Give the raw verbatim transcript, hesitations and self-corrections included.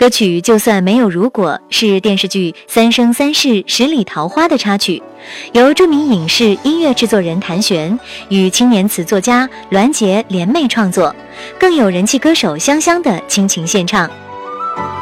歌曲就算没有如果是电视剧《三生三世十里桃花》的插曲，由著名影视音乐制作人谭旋与青年词作家栾杰联袂创作，更有人气歌手香香的倾情献唱。